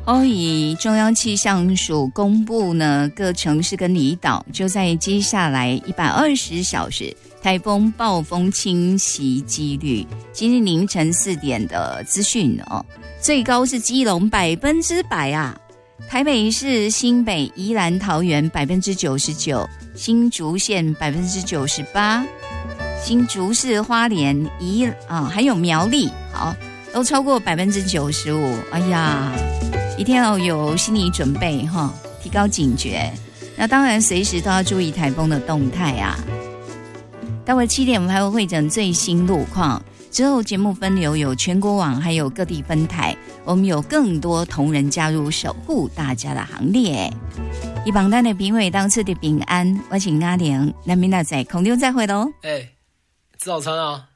以中央气象署公布呢，各城市跟离岛就在接下来120小时台风暴风侵袭几率。今日凌晨4点的资讯哦，最高是基隆100%啊，台北市、新北、宜兰、桃园99%，新竹县98%，新竹市、花莲、还有苗栗，好，都超过95%。哎呀，一定要有心理准备哈，提高警觉。那当然，随时都要注意台风的动态啊。待会7点我们还会汇整最新路况，之后节目分流有全国网还有各地分台，我们有更多同仁加入守护大家的行列。以榜单的评委当次的平安，我请阿玲，那明仔载空中再会喽。 吃早餐啊。